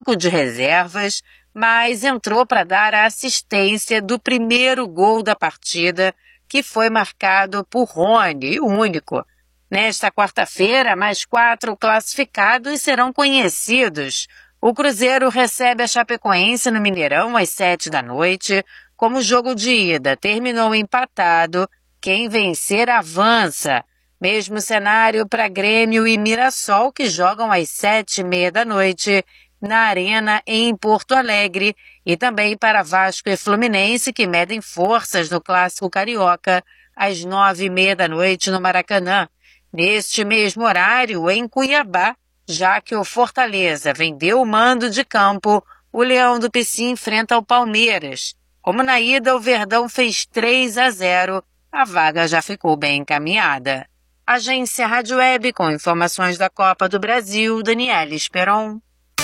banco de reservas, mas entrou para dar a assistência do primeiro gol da partida, que foi marcado por Rony, o único. Nesta quarta-feira, mais 4 classificados serão conhecidos. O Cruzeiro recebe a Chapecoense no Mineirão às 7h. Como o jogo de ida terminou empatado, quem vencer avança. Mesmo cenário para Grêmio e Mirassol, que jogam às 7h30 na Arena em Porto Alegre, e também para Vasco e Fluminense, que medem forças no Clássico Carioca às 9h30 no Maracanã. Neste mesmo horário, em Cuiabá, já que o Fortaleza vendeu o mando de campo, o Leão do Pici enfrenta o Palmeiras. Como na ida o Verdão fez 3-0, a vaga já ficou bem encaminhada. Agência Rádio Web, com informações da Copa do Brasil, Daniela Esperon.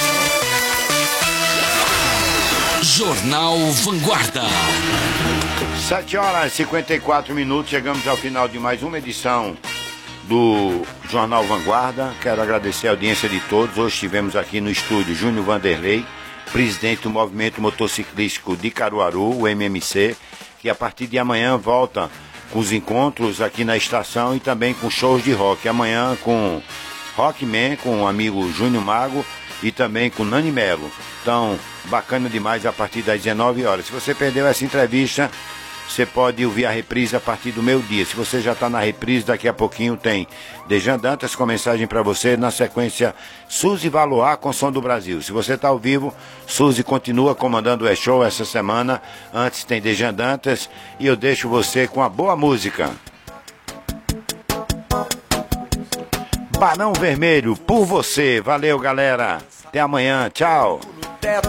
Jornal Vanguarda. 7h54, chegamos ao final de mais uma edição do Jornal Vanguarda. Quero agradecer a audiência de todos. Hoje estivemos aqui no estúdio Júnior Vanderlei, presidente do Movimento Motociclístico de Caruaru, o MMC, que a partir de amanhã volta com os encontros aqui na estação e também com shows de rock. Amanhã com Rockman, com o amigo Júnior Mago e também com Nani Melo. Então, bacana demais a partir das 19h. Se você perdeu essa entrevista, você pode ouvir a reprise a partir do meio-dia. Se você já está na reprise, daqui a pouquinho tem Dejan Dantas com mensagem para você. Na sequência, Suzy Valoar com Som do Brasil. Se você está ao vivo, Suzy continua comandando o E-Show essa semana. Antes tem Dejan Dantas e eu deixo você com a boa música. Barão Vermelho, por você. Valeu, galera. Até amanhã. Tchau.